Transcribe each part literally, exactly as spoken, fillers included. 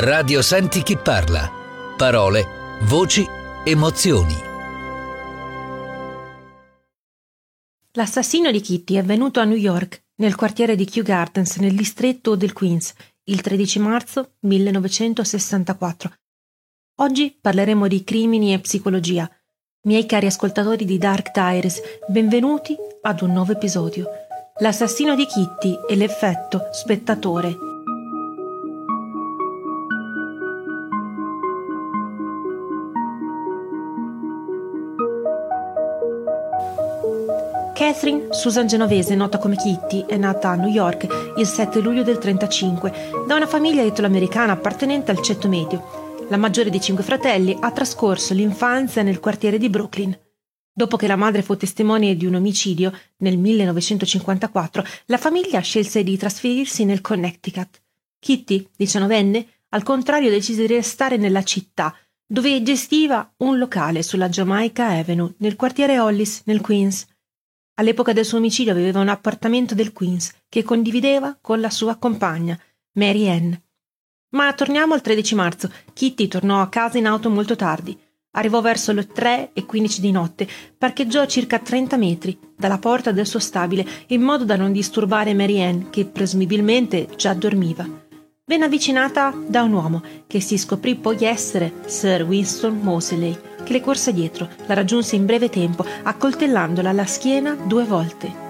Radio Senti chi parla. Parole, voci, emozioni. L'assassinio di Kitty è avvenuto a New York, nel quartiere di Kew Gardens, nel distretto del Queens, il tredici marzo millenovecentosessantaquattro. Oggi parleremo di crimini e psicologia. Miei cari ascoltatori di Dark Diaries, benvenuti ad un nuovo episodio. L'assassino di Kitty e l'effetto spettatore. Catherine Susan Genovese, nota come Kitty, è nata a New York il sette luglio del trentacinque da una famiglia italo-americana appartenente al ceto medio. La maggiore dei cinque fratelli ha trascorso l'infanzia nel quartiere di Brooklyn. Dopo che la madre fu testimone di un omicidio nel millenovecentocinquantaquattro, la famiglia scelse di trasferirsi nel Connecticut. Kitty, diciannovenne, al contrario decise di restare nella città, dove gestiva un locale sulla Jamaica Avenue, nel quartiere Hollis, nel Queens. All'epoca del suo omicidio aveva un appartamento del Queens che condivideva con la sua compagna, Mary Ann. Ma torniamo al tredici marzo. Kitty tornò a casa in auto molto tardi. Arrivò verso le tre e quindici di notte, parcheggiò a circa trenta metri dalla porta del suo stabile in modo da non disturbare Mary Ann, che presumibilmente già dormiva. Venne avvicinata da un uomo che si scoprì poi essere Sir Winston Moseley, che le corse dietro, la raggiunse in breve tempo, accoltellandola alla schiena due volte.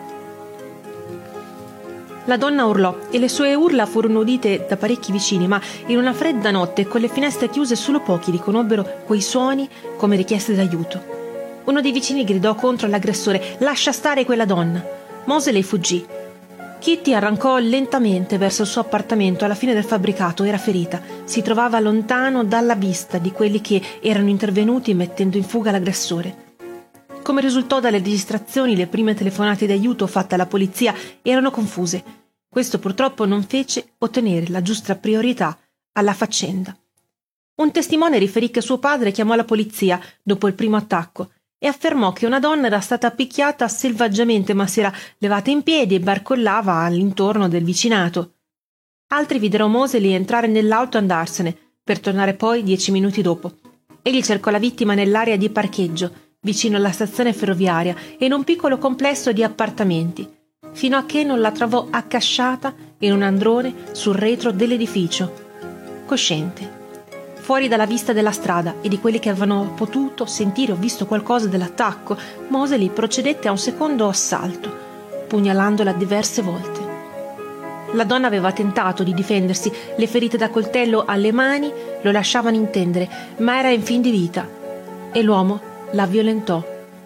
La donna urlò e le sue urla furono udite da parecchi vicini, ma in una fredda notte, con le finestre chiuse, solo pochi riconobbero quei suoni come richieste d'aiuto. Uno dei vicini gridò contro l'aggressore: «Lascia stare quella donna!» Moseley fuggì. Kitty arrancò lentamente verso il suo appartamento. Alla fine del fabbricato era ferita. Si trovava lontano dalla vista di quelli che erano intervenuti mettendo in fuga l'aggressore. Come risultò dalle registrazioni, le prime telefonate d'aiuto fatte alla polizia erano confuse. Questo purtroppo non fece ottenere la giusta priorità alla faccenda. Un testimone riferì che suo padre chiamò la polizia dopo il primo attacco e affermò che una donna era stata picchiata selvaggiamente, ma si era levata in piedi e barcollava all'intorno del vicinato. Altri videro Moseley entrare nell'auto e andarsene, per tornare poi dieci minuti dopo. Egli cercò la vittima nell'area di parcheggio, vicino alla stazione ferroviaria e in un piccolo complesso di appartamenti, fino a che non la trovò accasciata in un androne sul retro dell'edificio, cosciente. Fuori dalla vista della strada e di quelli che avevano potuto sentire o visto qualcosa dell'attacco, Moseley procedette a un secondo assalto, pugnalandola diverse volte. La donna aveva tentato di difendersi, le ferite da coltello alle mani lo lasciavano intendere, ma era in fin di vita, e l'uomo la violentò.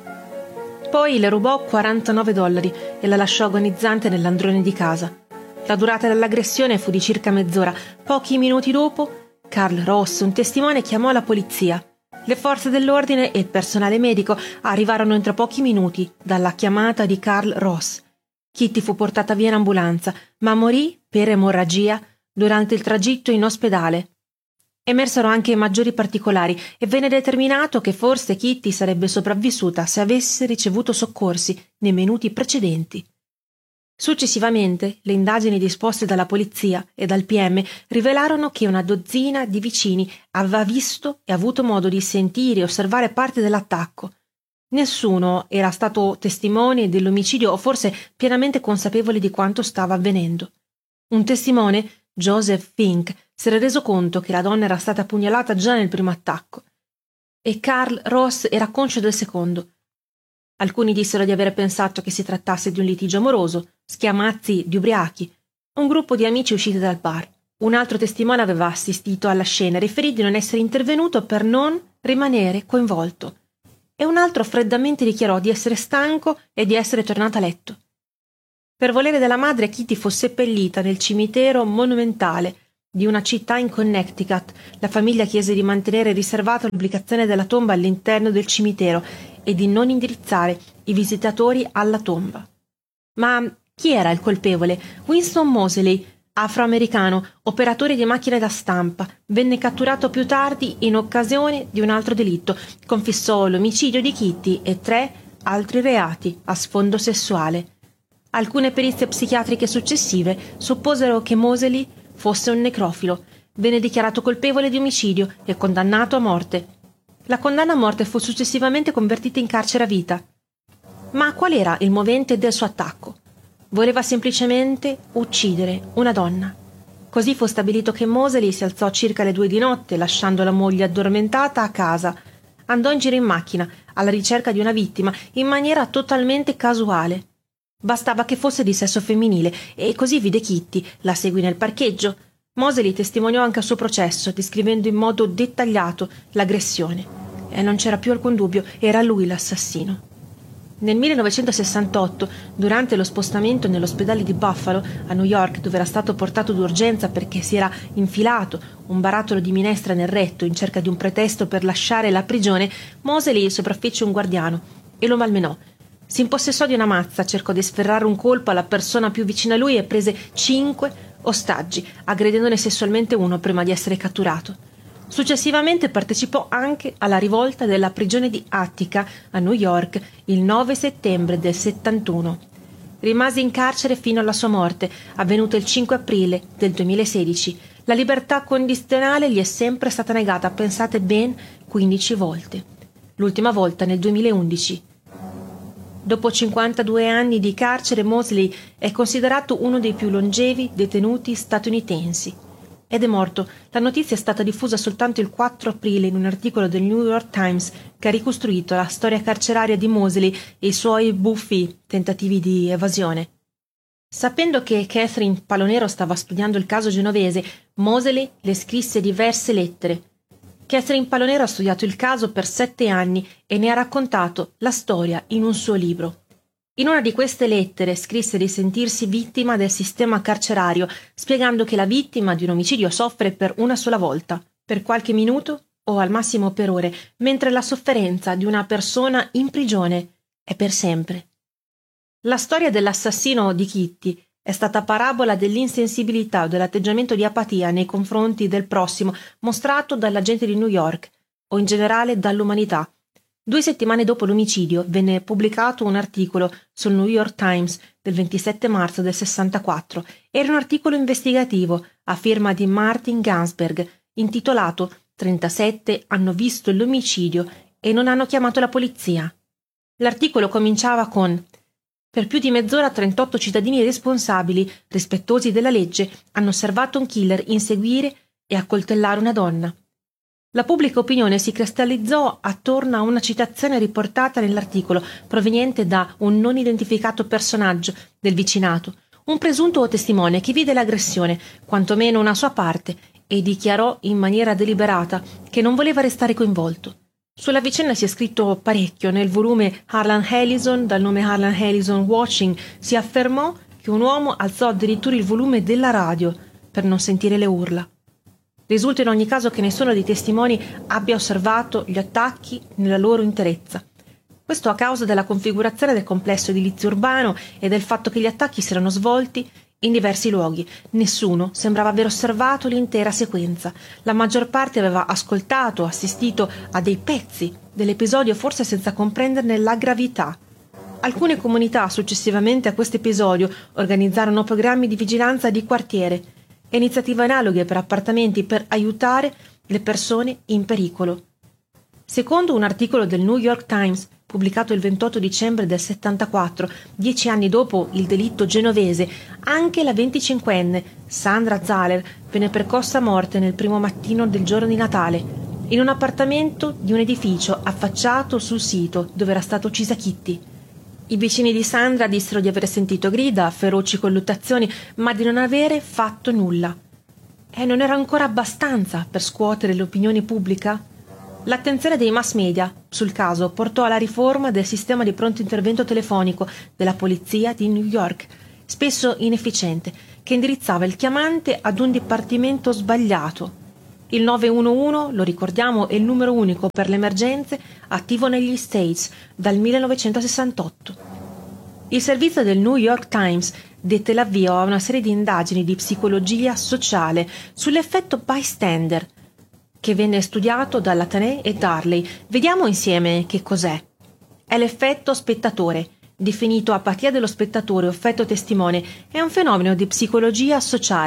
Poi le rubò quarantanove dollari e la lasciò agonizzante nell'androne di casa. La durata dell'aggressione fu di circa mezz'ora. Pochi minuti dopo, Carl Ross, un testimone, chiamò la polizia. Le forze dell'ordine e il personale medico arrivarono entro pochi minuti dalla chiamata di Carl Ross. Kitty fu portata via in ambulanza, ma morì per emorragia durante il tragitto in ospedale. Emersero anche maggiori particolari e venne determinato che forse Kitty sarebbe sopravvissuta se avesse ricevuto soccorsi nei minuti precedenti. Successivamente, le indagini disposte dalla polizia e dal P M rivelarono che una dozzina di vicini aveva visto e avuto modo di sentire e osservare parte dell'attacco. Nessuno era stato testimone dell'omicidio o forse pienamente consapevole di quanto stava avvenendo. Un testimone, Joseph Fink, si era reso conto che la donna era stata pugnalata già nel primo attacco e Carl Ross era conscio del secondo. Alcuni dissero di aver pensato che si trattasse di un litigio amoroso, schiamazzi di ubriachi, un gruppo di amici usciti dal bar. Un altro testimone aveva assistito alla scena e riferì di non essere intervenuto per non rimanere coinvolto, e un altro freddamente dichiarò di essere stanco e di essere tornato a letto. Per volere della madre, Kitty fu seppellita nel cimitero monumentale di una città in Connecticut. La famiglia chiese di mantenere riservata l'ubicazione della tomba all'interno del cimitero e di non indirizzare i visitatori alla tomba. Ma chi era il colpevole? Winston Moseley, afroamericano, operatore di macchine da stampa, venne catturato più tardi in occasione di un altro delitto. Confessò l'omicidio di Kitty e tre altri reati a sfondo sessuale. Alcune perizie psichiatriche successive supposero che Moseley fosse un necrofilo, Venne dichiarato colpevole di omicidio e condannato a morte. La condanna a morte fu successivamente convertita in carcere a vita. Ma qual era il movente del suo attacco? Voleva semplicemente uccidere una donna. Così fu stabilito che Moseley si alzò circa le due di notte, lasciando la moglie addormentata a casa. Andò in giro in macchina, alla ricerca di una vittima, in maniera totalmente casuale. Bastava che fosse di sesso femminile, e così vide Kitty, la seguì nel parcheggio. Moseley testimoniò anche al suo processo, descrivendo in modo dettagliato l'aggressione. E non c'era più alcun dubbio, era lui l'assassino. Nel millenovecentosessantotto, durante lo spostamento nell'ospedale di Buffalo, a New York, dove era stato portato d'urgenza perché si era infilato un barattolo di minestra nel retto in cerca di un pretesto per lasciare la prigione, Moseley sopraffece un guardiano e lo malmenò. Si impossessò di una mazza, cercò di sferrare un colpo alla persona più vicina a lui e prese cinque ostaggi, aggredendone sessualmente uno prima di essere catturato. Successivamente partecipò anche alla rivolta della prigione di Attica a New York il nove settembre del settantuno. Rimase in carcere fino alla sua morte, avvenuta il cinque aprile del duemilasedici. La libertà condizionale gli è sempre stata negata, pensate, ben quindici volte. L'ultima volta nel duemilaundici. Dopo cinquantadue anni di carcere, Moseley è considerato uno dei più longevi detenuti statunitensi. Ed è morto. La notizia è stata diffusa soltanto il quattro aprile in un articolo del New York Times che ha ricostruito la storia carceraria di Moseley e i suoi buffi tentativi di evasione. Sapendo che Catherine Palonero stava studiando il caso genovese, Moseley le scrisse diverse lettere. Catherine Palonero ha studiato il caso per sette anni e ne ha raccontato la storia in un suo libro. In una di queste lettere scrisse di sentirsi vittima del sistema carcerario, spiegando che la vittima di un omicidio soffre per una sola volta, per qualche minuto o al massimo per ore, mentre la sofferenza di una persona in prigione è per sempre. La storia dell'assassino di Kitty è stata parabola dell'insensibilità o dell'atteggiamento di apatia nei confronti del prossimo mostrato dall'agente di New York o in generale dall'umanità. Due settimane dopo l'omicidio venne pubblicato un articolo sul New York Times del ventisette marzo del sessantaquattro. Era un articolo investigativo a firma di Martin Gansberg, intitolato trentasette hanno visto l'omicidio e non hanno chiamato la polizia. L'articolo cominciava con: per più di mezz'ora trentotto cittadini responsabili, rispettosi della legge, hanno osservato un killer inseguire e accoltellare una donna. La pubblica opinione si cristallizzò attorno a una citazione riportata nell'articolo proveniente da un non identificato personaggio del vicinato, un presunto testimone che vide l'aggressione, quantomeno una sua parte, e dichiarò in maniera deliberata che non voleva restare coinvolto. Sulla vicenda si è scritto parecchio. Nel volume Harlan Ellison, dal nome Harlan Ellison Watching, si affermò che un uomo alzò addirittura il volume della radio per non sentire le urla. Risulta in ogni caso che nessuno dei testimoni abbia osservato gli attacchi nella loro interezza. Questo a causa della configurazione del complesso edilizio urbano e del fatto che gli attacchi si erano svolti in diversi luoghi. Nessuno sembrava aver osservato l'intera sequenza. La maggior parte aveva ascoltato, assistito a dei pezzi dell'episodio, forse senza comprenderne la gravità. Alcune comunità successivamente a questo episodio organizzarono programmi di vigilanza di quartiere e iniziative analoghe per appartamenti per aiutare le persone in pericolo. Secondo un articolo del New York Times pubblicato il ventotto dicembre del settantaquattro, dieci anni dopo il delitto genovese, anche la venticinquenne Sandra Zahler venne percossa a morte nel primo mattino del giorno di Natale, in un appartamento di un edificio affacciato sul sito dove era stata uccisa Kitty. I vicini di Sandra dissero di aver sentito grida, feroci colluttazioni, ma di non avere fatto nulla. E non era ancora abbastanza per scuotere l'opinione pubblica? L'attenzione dei mass media sul caso portò alla riforma del sistema di pronto intervento telefonico della polizia di New York, spesso inefficiente, che indirizzava il chiamante ad un dipartimento sbagliato. Il nove uno uno, lo ricordiamo, è il numero unico per le emergenze attivo negli States dal millenovecentosessantotto. Il servizio del New York Times dette l'avvio a una serie di indagini di psicologia sociale sull'effetto bystander, che venne studiato da Latané e Darley. Vediamo insieme che cos'è. È l'effetto spettatore, definito apatia dello spettatore o effetto testimone. È un fenomeno di psicologia sociale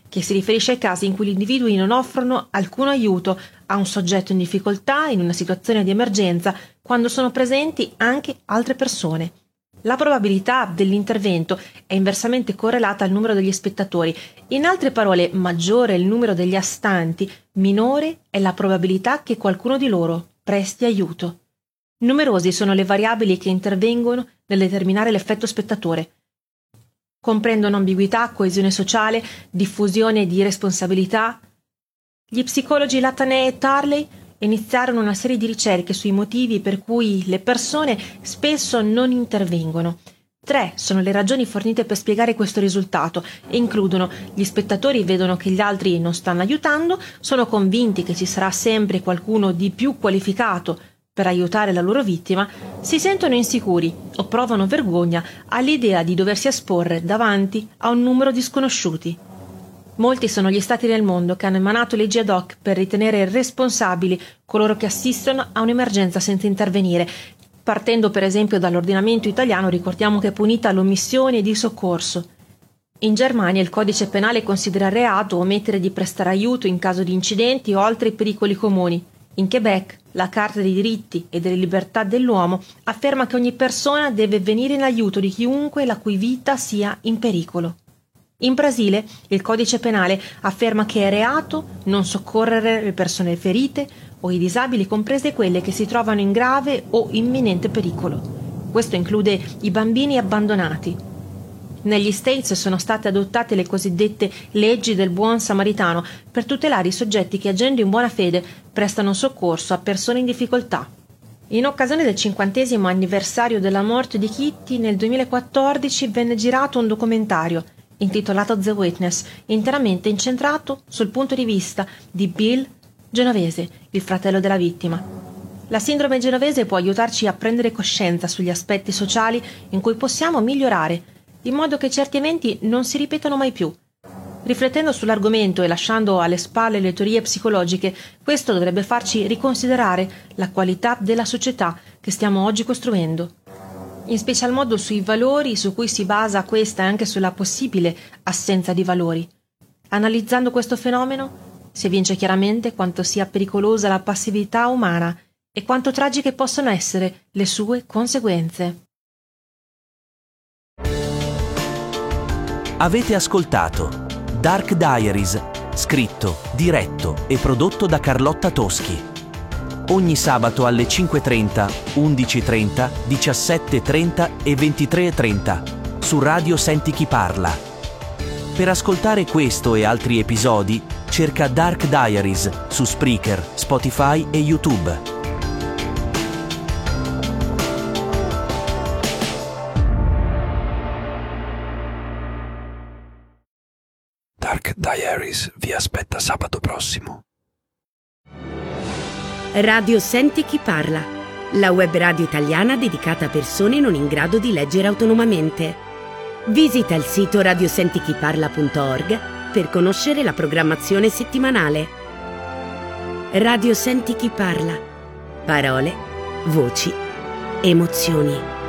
che si riferisce ai casi in cui gli individui non offrono alcun aiuto a un soggetto in difficoltà in una situazione di emergenza quando sono presenti anche altre persone. La probabilità dell'intervento è inversamente correlata al numero degli spettatori. In altre parole, maggiore è il numero degli astanti, minore è la probabilità che qualcuno di loro presti aiuto. Numerosi sono le variabili che intervengono nel determinare l'effetto spettatore. Comprendono ambiguità, coesione sociale, diffusione di responsabilità. Gli psicologi Latané e Tarley iniziarono una serie di ricerche sui motivi per cui le persone spesso non intervengono. Tre sono le ragioni fornite per spiegare questo risultato e includono: gli spettatori vedono che gli altri non stanno aiutando, sono convinti che ci sarà sempre qualcuno di più qualificato per aiutare la loro vittima, si sentono insicuri o provano vergogna all'idea di doversi esporre davanti a un numero di sconosciuti. Molti sono gli stati nel mondo che hanno emanato leggi ad hoc per ritenere responsabili coloro che assistono a un'emergenza senza intervenire. Partendo per esempio dall'ordinamento italiano, ricordiamo che è punita l'omissione di soccorso. In Germania il codice penale considera reato omettere di prestare aiuto in caso di incidenti o altri pericoli comuni. In Quebec la Carta dei diritti e delle libertà dell'uomo afferma che ogni persona deve venire in aiuto di chiunque la cui vita sia in pericolo. In Brasile il codice penale afferma che è reato non soccorrere le persone ferite o i disabili, comprese quelle che si trovano in grave o imminente pericolo. Questo include i bambini abbandonati. Negli States sono state adottate le cosiddette leggi del buon samaritano per tutelare i soggetti che, agendo in buona fede, prestano soccorso a persone in difficoltà. In occasione del cinquantesimo anniversario della morte di Kitty, nel duemilaquattordici venne girato un documentario intitolato The Witness, interamente incentrato sul punto di vista di Bill Genovese, il fratello della vittima. La sindrome genovese può aiutarci a prendere coscienza sugli aspetti sociali in cui possiamo migliorare, in modo che certi eventi non si ripetano mai più. Riflettendo sull'argomento e lasciando alle spalle le teorie psicologiche, questo dovrebbe farci riconsiderare la qualità della società che stiamo oggi costruendo, in special modo sui valori su cui si basa questa e anche sulla possibile assenza di valori. Analizzando questo fenomeno, si evince chiaramente quanto sia pericolosa la passività umana e quanto tragiche possono essere le sue conseguenze. Avete ascoltato Dark Diaries, scritto, diretto e prodotto da Carlotta Toschi. Ogni sabato alle cinque e trenta, undici e trenta, diciassette e trenta e ventitré e trenta su Radio Senti Chi Parla. Per ascoltare questo e altri episodi, cerca Dark Diaries su Spreaker, Spotify e YouTube. Dark Diaries vi aspetta sabato prossimo. Radio Senti Chi Parla, la web radio italiana dedicata a persone non in grado di leggere autonomamente. Visita il sito radiosentichiparla punto org per conoscere la programmazione settimanale. Radio Senti Chi Parla. Parole, voci, emozioni.